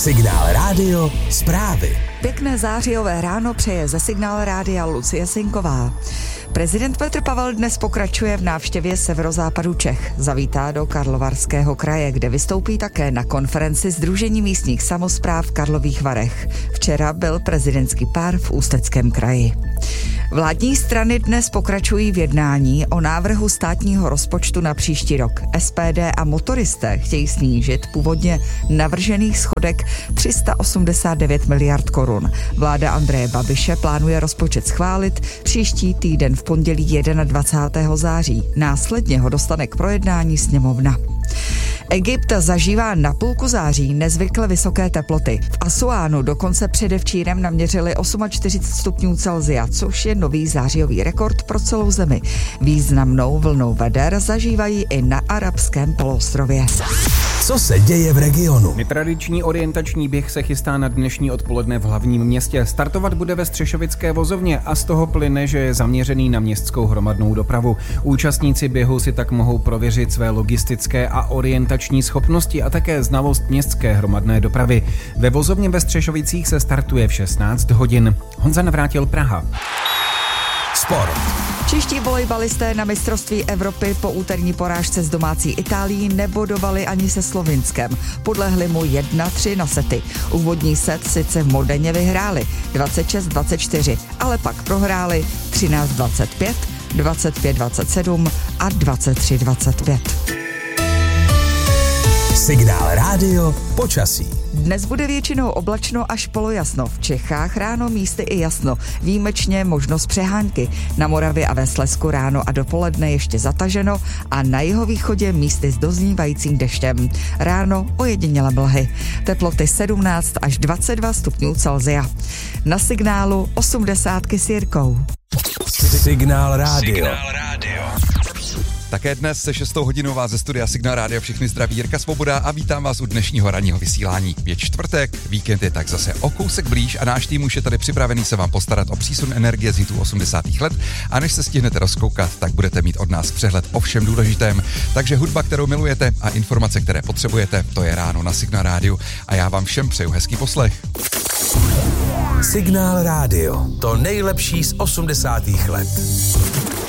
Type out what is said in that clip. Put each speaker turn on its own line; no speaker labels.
Signál Rádio zprávy.
Pěkné zářijové ráno přeje ze Signál Rádia Lucie Sinková. Prezident Petr Pavel dnes pokračuje v návštěvě severozápadu Čech. Zavítá do Karlovarského kraje, kde vystoupí také na konferenci Sdružení místních samospráv v Karlových Varech. Včera byl prezidentský pár v Ústeckém kraji. Vládní strany dnes pokračují v jednání o návrhu státního rozpočtu na příští rok. SPD a motoristé chtějí snížit původně navržený schodek 389 miliard korun. Vláda Andreje Babiše plánuje rozpočet schválit příští týden v pondělí 21. září. Následně ho dostane k projednání sněmovna. Egypt zažívá na půlku září nezvykle vysoké teploty. V Asuánu dokonce předevčírem naměřili 48 stupňů Celsia, což je nový zářijový rekord pro celou zemi. Významnou vlnou veder zažívají i na arabském poloostrově.
Co se děje v regionu?
Netradiční orientační běh se chystá na dnešní odpoledne v hlavním městě. Startovat bude ve Střešovické vozovně a z toho plyne, že je zaměřený na městskou hromadnou dopravu. Účastníci běhu si tak mohou prověřit své logistické a orientační schopnosti a také znalost městské hromadné dopravy. Ve vozovně ve Střešovicích se startuje v 16 hodin. Honza Navrátil, Praha.
Sport.
Čeští volejbalisté na mistrovství Evropy po úterní porážce s domácí Itálií nebodovali ani se Slovinskem. Podlehli mu 1-3 na sety. Úvodní set sice v Modeně vyhráli 26-24, ale pak prohráli 13-25, 25-27 a 23-25.
Signál Rádio počasí.
Dnes bude většinou oblačno až polojasno. V Čechách ráno místy i jasno. Výjimečně možnost přehánky. Na Moravě a ve Slezsku ráno a dopoledne ještě zataženo a na jihovýchodě místy s doznívajícím deštěm. Ráno ojedinělé mlhy. Teploty 17 až 22 stupňů Celsia. Na signálu 80 s Jirkou.
Signál Rádio.
Také dnes se 6. hodinou vás ze studia Signál Rádia všechny zdraví Jirka Svoboda a vítám vás u dnešního ranního vysílání. Je čtvrtek, víkend je tak zase o kousek blíž a náš tým už je tady připravený se vám postarat o přísun energie z hitů 80. let a než se stihnete rozkoukat, tak budete mít od nás přehled o všem důležitém. Takže hudba, kterou milujete a informace, které potřebujete, to je ráno na Signál Rádiu a já vám všem přeju hezký poslech.
Signál Rádio. To nejlepší z 80. let.